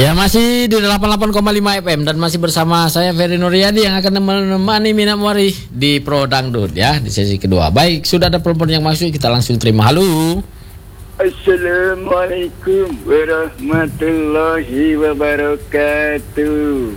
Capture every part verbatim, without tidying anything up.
Ya, masih di delapan puluh delapan koma lima F M dan masih bersama saya Ferry Nuryadi yang akan menemani Minat Muari di Pro Dangdut ya di sesi kedua. Baik, sudah ada telepon yang masuk, kita langsung terima. Halo. Assalamualaikum warahmatullahi wabarakatuh.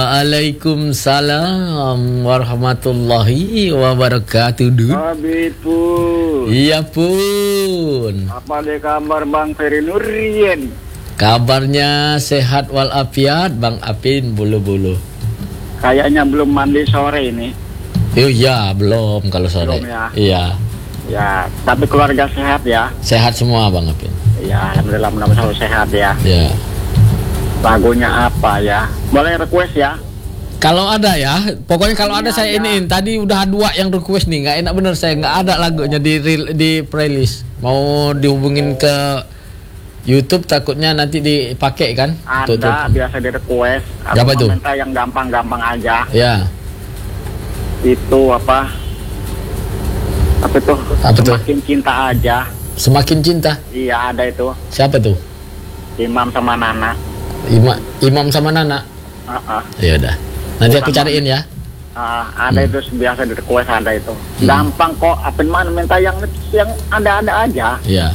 Waalaikumsalam warahmatullahi wabarakatuh. Habibur. Iya pun. Apa ada kabar Bang Ferry Nuryan? Kabarnya sehat walafiat Bang Apin bulu-bulu. Kayaknya belum mandi sore ini. Oh iya, belum kalau sore. Belum ya? Iya. Ya, tapi keluarga sehat ya? Sehat semua Bang Apin. Ya, alhamdulillah mudah-mudahan selalu sehat ya. Ya. Lagunya apa ya? Boleh request ya? Kalau ada ya, pokoknya kalau ada Ini saya ada. iniin. Tadi udah dua yang request nih, nggak enak bener saya nggak ada lagunya di reel- di playlist. Mau dihubungin ke YouTube takutnya nanti dipakai kan? Tuh, tuh. Ada, biasa di request. Aku Apa itu? minta yang gampang-gampang aja. Ya. Itu apa? Apa itu? Apa tuh? Semakin cinta aja. Semakin cinta. Iya, ada itu. Siapa tuh? Imam sama Nana. Ima, Imam sama Nana. Uh-uh. Ya udah. Nanti aku Sama- cariin ya. Uh, ada Hmm. itu biasa di request, ada itu. Hmm. Gampang kok. Apa mana minta yang yang ada-ada aja. Ya.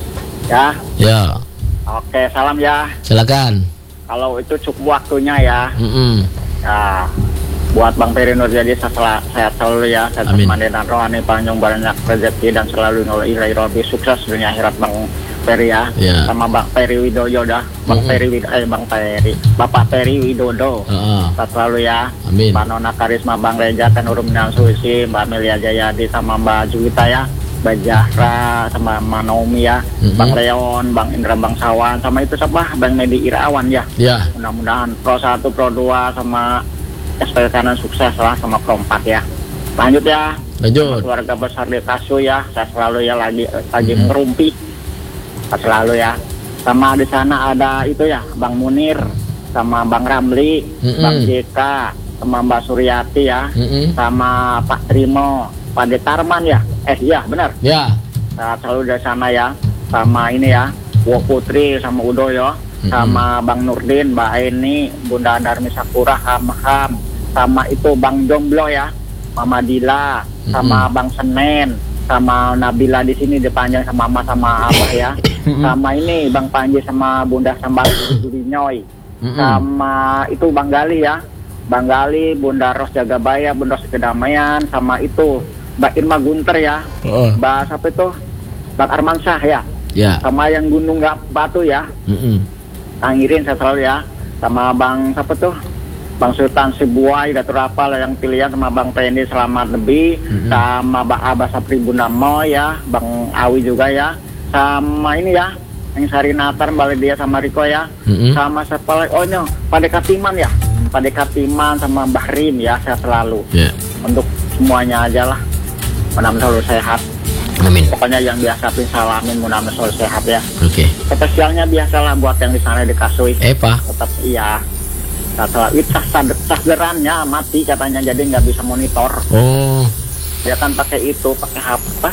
Ya. Ya. Oke, salam ya. Silakan. Kalau itu cukup waktunya ya. Mm-mm. Ya. Buat Bang Ferry Nurjadi setelah sehat selalu ya. Sehat Amin. mandi dan rohani, panjang banyak rezeki dan selalu nol ilahi robi, sukses dunia akhirat Bang Ferry ya. Ya. Sama Bang Ferry Widodo dah. Bang Mhm. Ferry Widodo, eh Bang Ferry. Bapak Ferry Widodo. Heeh. Sehat selalu ya. Amin. Mbak Nona Karisma, Bang Reja, Tenurum dan Susi, Mbak Melia Jayadi, sama Mbak Juwita ya, Mbak Jahra, sama Mbak Naomi ya, Mhm. Bang Leon, Bang Indra Bangsawan, sama itu siapa? Bang Medi Irawan ya. Ya. Mudah-mudahan Pro satu, Pro dua, sama S P kanan sukses lah, sama Pro empat ya. Lanjut ya. Sama Lanjut. keluarga besar di Kasu ya, saya selalu ya lagi lagi Mhm. merumpi. Saya selalu ya. Sama di sana ada itu ya, Bang Munir, sama Bang Ramli, Mhm. Bang J K, sama Mbak Suryati ya, Mm-mm. sama Pak Trimo, Pak Detarman ya. Eh iya benar. Ya. Saya selalu dari sana ya. Sama ini ya, Wo Putri sama Udoyo, Mhm. sama Bang Nurdin, Mbak Eni, Bunda Darmi Sakura, Ham Ham, sama itu Bang Jomblo ya, Mama Dila, sama Mhm. Bang Senen, sama Nabila di sini dipanjang sama Mama sama Abah ya. Mhm. Sama ini Bang Panji sama Bunda Sambal Nyoy. Mm-mm. Sama itu Bang Gali ya, Bang Gali, Bunda Ros Jagabaya, Bunda Ros Kedamaian, sama itu Mbak Irma Gunter ya, Oh. Mbak siapa itu, Bang Armansyah ya, Ya. sama yang Gunung Gak Batu ya, Mm-mm. Kang Irin saya selalu ya, sama Bang siapa tuh, Bang Sultan Sibuai, Datuk Rapal yang pilihan, sama Bang Pendi Selamat Lebih, Mhm. sama Bang Abah Sapri Bunda Mo ya, Bang Awi juga ya, sama ini ya, yang Sari Natar, Mbak Lydia sama Riko ya, Mm-mm. sama siapa lagi, oh no, Pak Dekatiman ya, Pak Dekatiman sama Mbah Rin ya, saya selalu Ya. untuk semuanya aja lah, mudah-mudahan selalu sehat. Amin. Pokoknya yang biasa pin salamin, mudah-mudahan selalu sehat ya. Oke. Spesialnya biasalah buat yang di sana di Kasui, Eva. tetap iya. Setelah itu sasderannya mati katanya, jadi nggak bisa monitor. Oh. Dia kan pakai itu, pakai apa?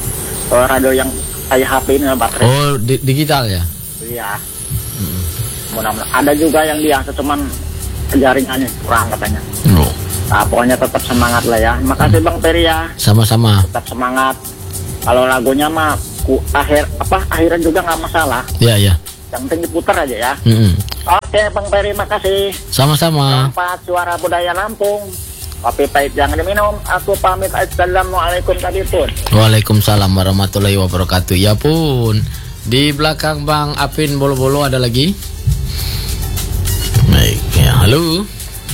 Oh, radio yang kayak H P ini baterai. Oh, di- digital ya. Iya. Mm-mm. Mudah-mudahan ada juga yang biasa, cuman jaringannya kurang katanya. Oh. Nah, pokoknya tetap semangat lah ya. Makasih Bang Ferry ya. Sama-sama. Tetap semangat. Kalau lagunya mah ku, akhir apa akhiran juga nggak masalah. Ya, ya. Yang penting diputar aja ya. Mm-mm. Oke Bang Ferry, makasih. Sama-sama. Empat Suara Budaya Lampung. Kopi pahit jangan diminum. Aku pamit. Assalamualaikum tadi pun. Waalaikumsalam warahmatullahi wabarakatuh. Ya pun. Di belakang Bang Apin bolo-bolo ada lagi. Baik, ya. Halo.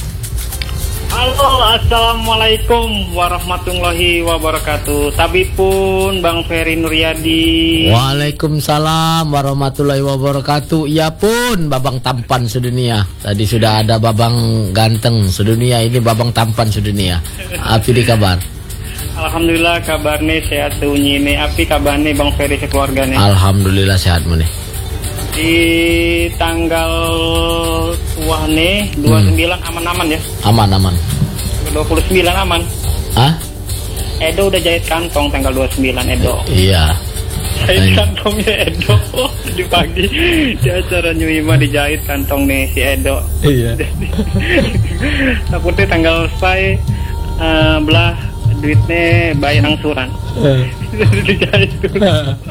Halo, assalamualaikum warahmatullahi wabarakatuh. Tabipun Bang Ferry Nuryadi. Waalaikumsalam warahmatullahi wabarakatuh. Ya pun, babang tampan sedunia. Tadi sudah ada babang ganteng sedunia, ini babang tampan sedunia. Api di kabar. Alhamdulillah kabarnya sehat tuh nyine. Api kabarnya Bang Ferry sekeluarga nih. Alhamdulillah sehat nih. Di tanggal wah nih dua puluh sembilan aman-aman ya. Aman aman. dua puluh sembilan aman. Hah? Edo udah jahit kantong tanggal dua puluh sembilan Edo. Iya. jahit kantongnya Edo di pagi di acara Nyuima, dijahit kantong nih si Edo. Iya. Takutnya tanggal saya uh, belah duitnya bayar angsuran. Dijahit tuh.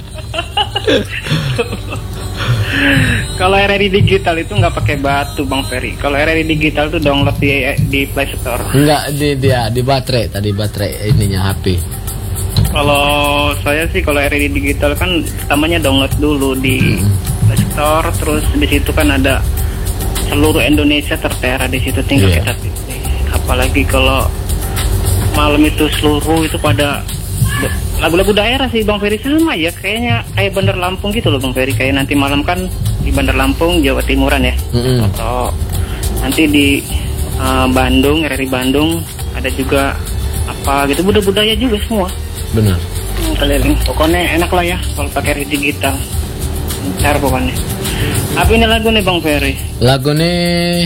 Kalau R R I digital itu nggak pakai batu Bang Ferry. Kalau R R I digital itu download di di Play Store. Enggak, di dia di baterai tadi, baterai ininya H P. Kalau saya sih kalau R R I digital kan pertamanya download dulu di hmm. Play Store, terus di situ kan ada seluruh Indonesia tertera di situ, tinggal yeah. kita pilih. Apalagi kalau malam itu seluruh itu pada lagu-lagu daerah sih Bang Ferry, sama ya kayaknya kayak Bandar Lampung gitu loh Bang Ferry, kayak nanti malam kan di Bandar Lampung Jawa Timuran ya. Mm-hmm. Atau nanti di uh, Bandung, R R I Bandung ada juga apa gitu, budaya-budaya juga semua. Benar. Keliling. Pokoknya enak lah ya kalau pakai R R I digital. Ntar pokoknya. Apa ini lagu nih Bang Ferry? Lagu nih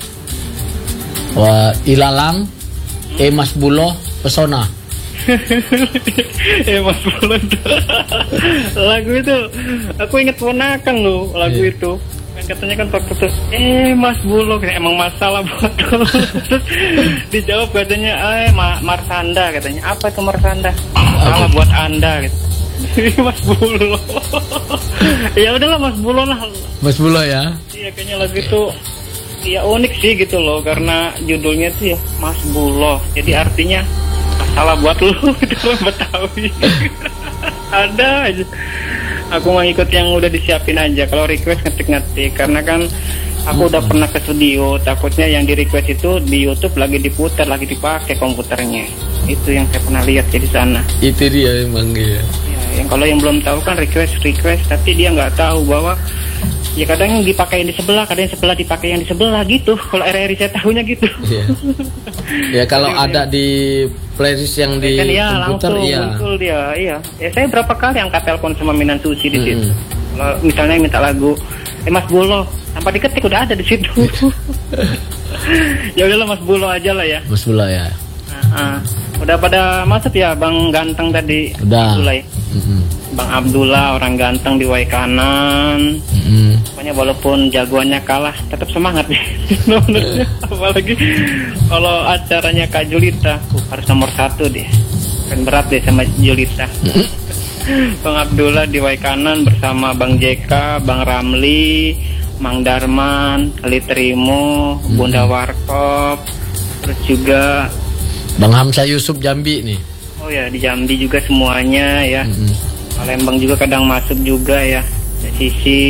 Wah, Ilalang, hmm? E Mas Bulo, Pesona. Eh Mas Bulo. Lagu itu aku inget ponakan loh lagu yeah. itu. Kan katanya kan terputus. Eh Mas Bulo, emang masalah buat lo. Terus dijawab katanya, eh Ma Marsanda katanya. Apa itu Marsanda? Masalah okay. buat Anda gitu. Mas Bulo. Ya udahlah Mas Bulo lah. Mas Bulo ya. Iya kayaknya lagu itu ya unik sih gitu loh, karena judulnya tuh ya Mas Bulo. Jadi artinya masalah buat lu itu orang Betawi. Ada aja. Aku mau ikut yang udah disiapin aja. Kalau request ngetik-ngetik, karena kan aku udah pernah ke studio. Takutnya yang di request itu di YouTube lagi diputar, lagi dipakai komputernya. Itu yang saya pernah lihat di sana. Itu dia emang ya. Ya, yang kalau yang belum tahu kan request request, tapi dia nggak tahu bahwa ya kadang yang dipakai yang di sebelah, kadang yang sebelah dipakai yang di sebelah gitu. Kalau R R I saya tahunya gitu. Iya. Ya kalau Jadi, ada di playlist yang di kan, ya, komputer langsung iya. muncul dia, iya. Ya saya berapa kali angkat telepon sama Minan Suci di situ. Hmm. Kalau misalnya minta lagu, eh Mas Bulo, tanpa diketik udah ada di situ. Ya udahlah Mas Bulo aja lah ya. Mas Bulo ya. Nah, uh, udah pada masuk ya Bang Ganteng tadi. Udah. Abdullah ya? Mm-hmm. Bang Abdullah orang ganteng di way kanan. Mm-hmm. Pokoknya walaupun jagoannya kalah tetap semangat nih. Apalagi kalau acaranya Kak Julita, uh, harus nomor satu deh. Kan berat deh sama Julita. Mm-hmm. Bang Abdullah di way kanan bersama Bang J K, Bang Ramli, Mang Darman, Litrimo, mm-hmm. Bunda Warkop, terus juga Bang Hamzah Yusuf Jambi nih. Oh ya, di Jambi juga semuanya ya. Mm-hmm. Palembang juga kadang masuk juga ya. Di sisi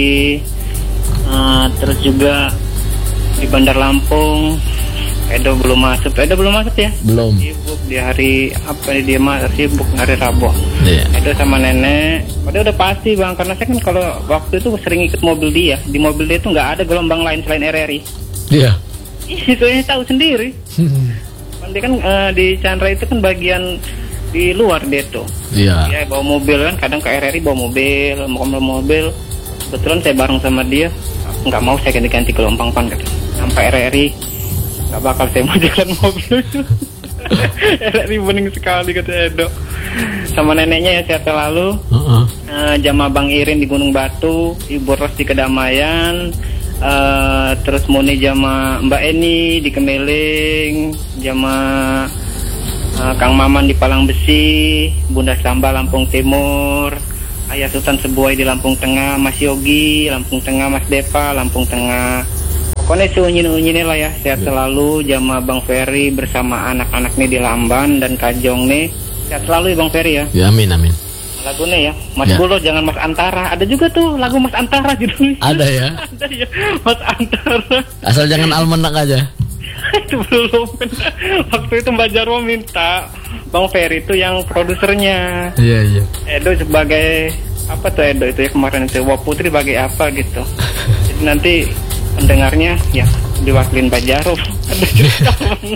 uh, terus juga di Bandar Lampung. Edo belum masuk. Edo belum masuk ya? Belum. Sibuk di hari apa nih dia mah sibuk hari Rabu. Yeah. Edo sama nenek. Padahal udah pasti Bang, karena saya kan kalau waktu itu sering ikut mobil dia. Di mobil dia itu nggak ada gelombang lain selain R R I. Iya. Yeah. Itu yang tahu sendiri. Dia kan uh, di Chandra itu kan bagian di luar dia tuh. Iya. Ya bawa mobil kan, kadang ke R R I bawa mobil, mau mobil mobil. Kebetulan saya bareng sama dia, nggak mau saya ganti-ganti gelombang pan gitu. Sampai R R I nggak bakal saya mau jalan mobil. R R I bening sekali kata Edo. Sama neneknya ya sehat selalu. Uh-uh. uh, Jamaah Bang Irin di Gunung Batu, Ibu Ros di Kedamaian. Uh, terus Muni jama Mbak Eni di Kemeling, jama uh, Kang Maman di Palang Besi, Bunda Samba Lampung Timur, Ayah Sultan Sebuai di Lampung Tengah, Mas Yogi Lampung Tengah, Mas Depa Lampung Tengah. Pokoknya seunyin-unyin lah ya, sehat selalu. Jama Bang Ferry bersama anak-anaknya di Lamban dan Kajong nih, sehat selalu ya Bang Ferry ya. Ya amin amin. Lagunya ya Mas ya. Bulo jangan Mas Antara. Ada juga tuh lagu Mas Antara judulnya. Ada ya. Ada ya Mas Antara. Asal jangan Almenak aja. Itu belum. Waktu itu Mbak Jarwo minta Bang Ferry itu yang produsernya. Iya iya. Edo sebagai apa tuh Edo itu ya kemarin itu Wah Putri sebagai apa gitu. Jadi nanti pendengarnya ya diwakilin Mbak Jarwo. Ada juga.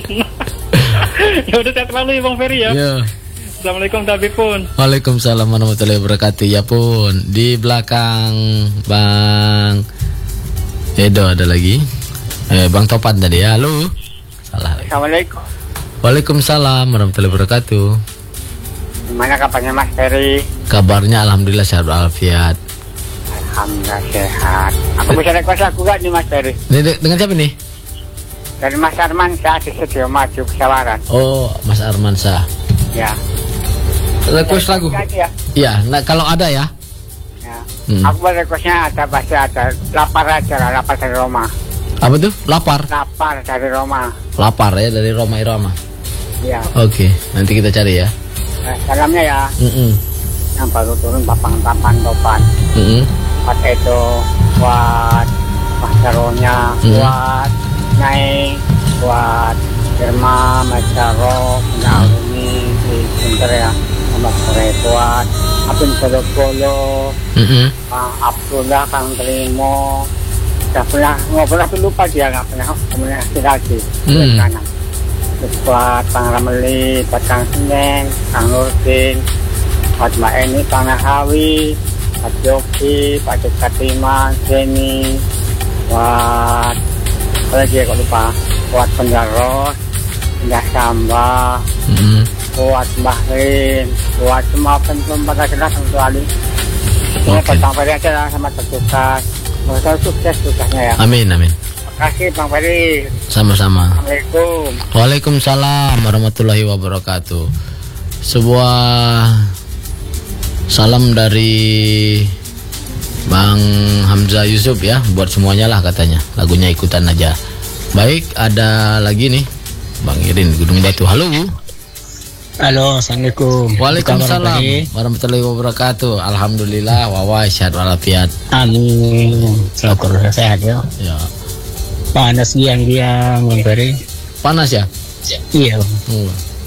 Ya udah sehat selalu ya Bang Ferry ya. Iya. Assalamualaikum tapi pun. Waalaikumsalam warahmatullahi wabarakatuh. Ya pun di belakang Bang Edo ada lagi. Eh Bang Topan tadi ya. Halo. Salah. Assalamualaikum. Waalaikumsalam warahmatullahi wabarakatuh. Gimana kabarnya Mas Ferry? Kabarnya alhamdulillah sehat walafiat. Alhamdulillah sehat. Aku bisa request lagu gak nih Mas Ferry? Ini dengan siapa nih? Dari Mas Arman Syah di Studio Maju Kesawaran. Oh, Mas Arman Syah. Ya. Request lagu? Ya. Iya, nah kalau ada ya. Ya. Hmm. Aku requestnya ada pasti ada lapar aja lah, lapar dari Roma. Apa tuh? Lapar. Lapar dari Roma. Lapar ya dari Roma Irama. Iya. Oke, nanti kita cari ya. Nah, salamnya ya. Mm-mm. Yang baru turun papang tapan topan. Mm-mm. Buat itu, buat Mas Jaronya, Mm-mm. buat Nyai, buat Irma, Mas Jaro, punya Arumi di Sunter ya, sama sore buat Abin Bolo-Bolo, Mm-mm. Pak Abdullah, Kang Telimo. Gak pernah ngobrol tapi lupa dia, gak pernah komunikasi lagi. Mm. Kanan. Terus buat Kang Rameli, buat Kang Seneng, Kang Nurdin, buat Mbak Eni, Kang Nahawi, Pak Yogi, Pak Jekatima, Jenny, buat apa lagi ya kok lupa, buat Penjaros, Pendah Samba, Mm-mm. buat Mbah Rin, buat semua penumpang jelas kecuali ini Oke. buat Bang Ferry aja lah sama tertugas. Semoga sukses tugasnya ya. Amin, amin. Terima kasih Bang Ferry. Sama-sama. Assalamualaikum. Waalaikumsalam warahmatullahi wabarakatuh. Sebuah salam dari Bang Hamzah Yusuf ya, buat semuanya lah katanya. Lagunya ikutan aja. Baik, ada lagi nih Bang Irin Gunung Batu. Halo. Halo, assalamualaikum. Waalaikumsalam warahmatullahi wabarakatuh. Alhamdulillah, wawai sehat walafiat. Amin. Syukur sehat ya. Ya. Panas giang-giang, Bang Ferry. Panas ya? Iya. Hmm.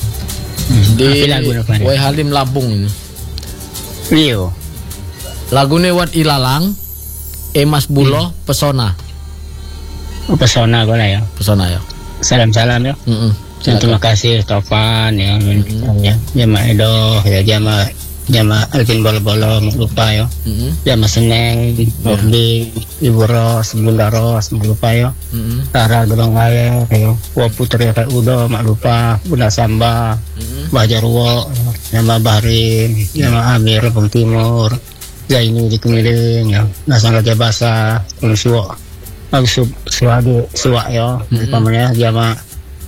Di Di lagu apa Wai Halim Lampung ini. Iya. Lagune Wat Ilalang, Emas Bulo, Pesona. Oh, pesona gue lah ya. Pesona ya. Salam-salam ya. Mm-mm. Dan terima kasih Topan ya, mm-hmm. ya, Jama Edo, ya Jama Jama Alvin Bolo-Bolo, lupa ya. Mm-hmm. Jama Seneng, Nurdi, Ibu Ros, Bunda Ros, lupa ya. Mm-hmm. Tara Gedong Air, ya. Wa Putri Kayak Udo, mak lupa. Bunda Samba, Mm-hmm. Mbah Jarwo, Jama Bahrin, Jama Amir, Bung Timur, Zaini di Kemiling, ya. Nasang Raja Basa, Kung Suwo, Maksud Suwadi, Suwa ya, Mm-hmm. pamannya Jama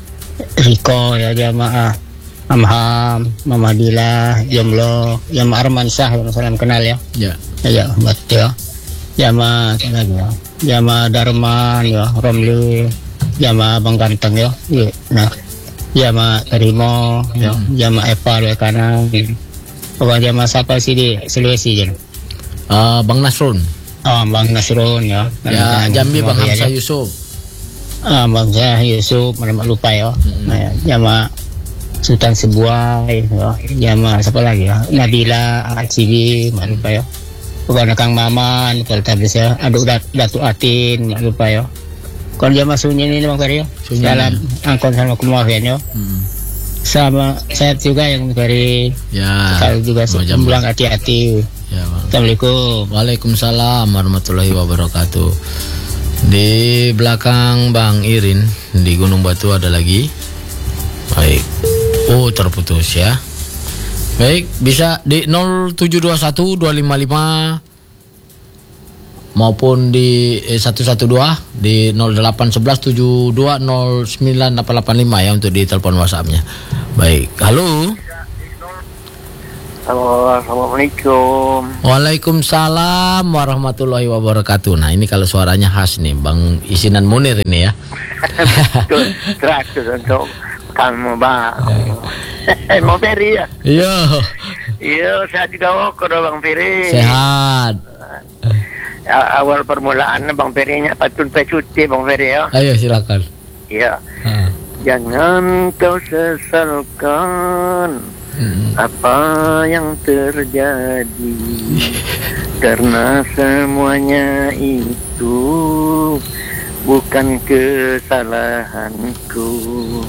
Riko ya, Jama Amham, Mama Dila, Jomlo, Jama Arman Syah yang salam kenal ya. Ya. Ya, ya, betul ya. Jama lagi ya. Jama Darman ya, Romli, Jama Bang Ganteng ya. Iya. Nah, Jama Terimo ya, Jama Eva ya kanan. Pokoknya Jama siapa sih di Sulawesi ya? Uh, Bang Nasrun. Oh, Bang Nasrun ya. Ya, Jambi Bang ya, Hamzah ya. Yusuf. Ah, Bang Syah Yusuf, mana lupa ya. Mm-hmm. Nah, ya, Jama Sultan Sebuai ya. Jama siapa lagi ya? Nabila Acibi, mana lupa ya. Bukan Kang Maman, kalau tadi saya aduk dat, Datu Atin, mana lupa ya. Kalau Jama sunyi ini Bang Ferry ya. Sunyi. Salam angkon sama kemafian ya. Hmm. Sama sehat juga yang Bang Ferry. Ya. Kalau juga Macam- bilang hati-hati. Ya, Bang. Assalamualaikum. Waalaikumsalam warahmatullahi wabarakatuh. Di belakang Bang Irin di Gunung Batu ada lagi. Baik. Oh, terputus ya. Baik, bisa di nol tujuh dua satu dua lima lima maupun di eh, satu satu dua di nol delapan satu satu tujuh dua nol sembilan delapan delapan lima ya untuk di telepon WhatsApp-nya. Baik. Halo. Halo, assalamualaikum. Waalaikumsalam warahmatullahi wabarakatuh. Nah, ini kalau suaranya khas nih Bang Isinan Munir ini ya. Betul, terakhir untuk kamu Bang. Eh, mau Ferry ya? Iya. Iya, saya juga kok Bang Ferry. Sehat. A- awal permulaan Bang Ferry-nya patun pecuti Bang Ferry ya. Ayo silakan. Iya. Ah. Jangan kau sesalkan Hmm. apa yang terjadi, karena semuanya itu bukan kesalahanku.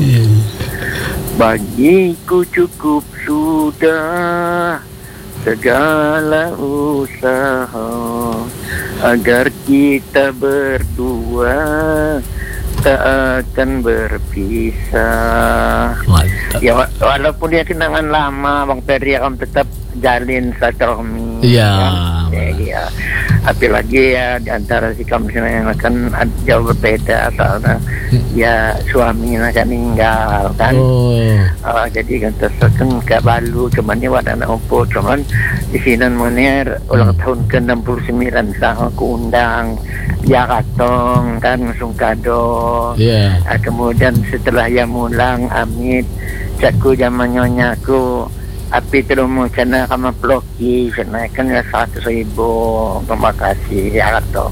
Bagiku cukup sudah segala usaha agar kita berdua tak akan berpisah. Mantap. Ya wa- walaupun dia kenangan lama Bang Ferry akan tetap jalin silaturahmi. Iya. Ya, ya. Apalagi ya di antara si kami yang akan jauh berbeda soalnya ya suaminya kan meninggal kan. Oh. Uh, jadi kan tersekan ke Balu cuman ni wadana umpo cuman di sini Munir ulang Hmm. tahun ke enam puluh sembilan saya aku undang ya katong kan sungkado. Iya. Uh, kemudian setelah yang mulang Amit cakku zaman nyonyaku api terumu cina kama ploki cina kan ya seratus ribu terima kasih ya katong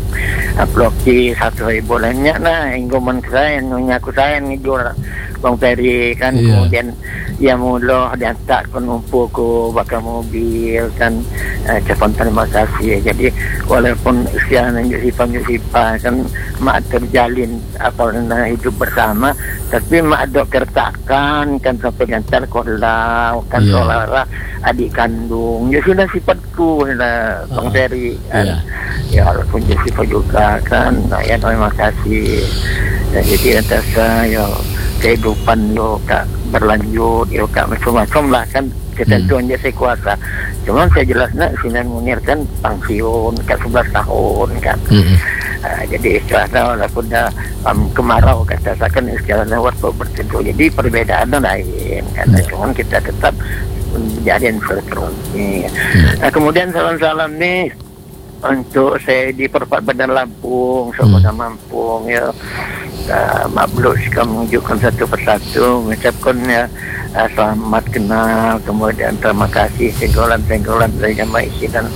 ploki seratus ribu lainnya nah inggoman saya nyonyaku saya ngijur Bang Ferry kan. Iya. Kemudian ya muloh diantar penumpu ku bakal mobil kan uh, cepat terima kasih. Jadi walaupun usianya Yusipa-Yusipa kan mak terjalin apa namanya hidup bersama tapi mak ada kertakan kan sampai gantar kolau kan Iya. saudara adik kandung ya sudah sifatku nah, Bang Ah, Ferry kan. iya. Ya walaupun Yusipa juga kan nah, ya terima kasih ya, jadi atas saya kehidupan yo kak berlanjut yo kak macam-macam lah kan ketentuan hmm. saya kuasa. Cuman saya jelasnya Sinan Munir kan pensiun kan sebelas tahun kan. Hmm. Uh, jadi istilahnya walaupun dah um, kemarau kata saya kan istilahnya waktu bertentu. Jadi perbedaannya lain kan. Hmm. Cuman kita tetap menjadikan silaturahmi. Hmm. Nah, kemudian salam-salam nih untuk saya di Perpat Badan Lampung sama-sama Lampung ya. Uh, Mabluk jika menunjukkan satu persatu mengucapkan ya, uh, selamat kenal kemudian terima kasih senggolan-senggolan dari jamaah Sinan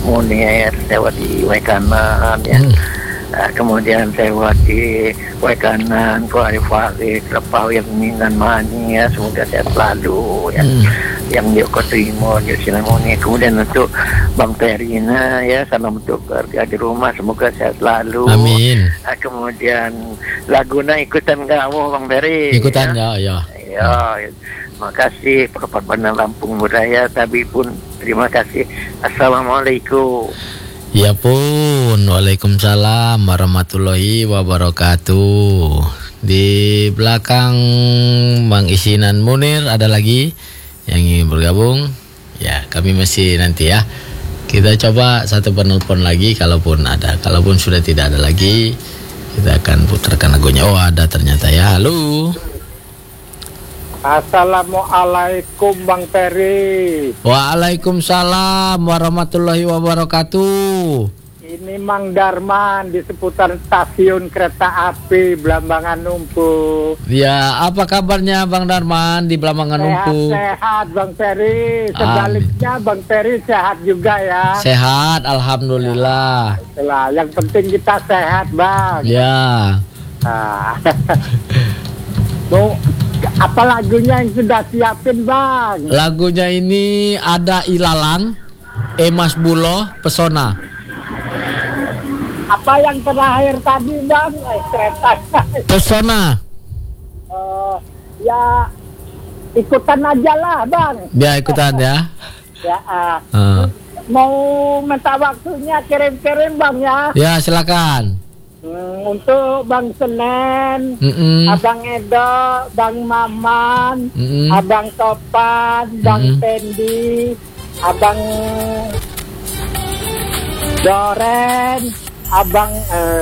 Munir sewa di Waikanan ya. Hmm. Uh, kemudian sewa di Waikanan Kuala Farid Lepau yang Minan Mani ya semoga sehat selalu ya. Hmm. Yang dia kau terima dia Sinan Munir. Kemudian untuk Bang Ferina ya salam untuk keluarga di rumah semoga sehat selalu. Amin. Uh, kemudian laguna ikutan kamu Bang Ferry Ikutan ya, ya. Ya, ya. Terima kasih Perpat Bandar Lampung Budaya tapi pun terima kasih. Assalamualaikum. Ya pun, waalaikumsalam warahmatullahi wabarakatuh. Di belakang Bang Isinan Munir ada lagi yang ingin bergabung. Ya, kami masih nanti ya. Kita coba satu penelpon lagi kalaupun ada. Kalaupun sudah tidak ada lagi, kita akan putarkan lagunya. Oh, ada ternyata ya. Halo. Assalamualaikum Bang Ferry. Waalaikumsalam warahmatullahi wabarakatuh. Ini Mang Darman di seputar stasiun kereta api Blambangan Numpu. Ya, apa kabarnya Bang Darman di Blambangan Numpu? Sehat-sehat Bang Ferry. Sebaliknya Bang Ferry sehat juga ya. Sehat, alhamdulillah. Itulah, yang penting kita sehat Bang. Ya. Nah. Mau apa lagunya yang sudah siapin Bang? Lagunya ini ada Ilalang, Emas Bulo, Pesona. Apa yang terakhir tadi Bang? Eh, kereta. Pesona. Uh, ya ikutan aja lah Bang. Ya ikutan ya. Ya. Uh, Uh. Mau minta waktunya kirim-kirim Bang ya. Ya silakan. Hmm, untuk Bang Senen, Mm-mm. Abang Edo, Bang Maman, Mm-mm. Abang Topan, Bang Mm-mm. Tendi, Abang Doren, Abang eh,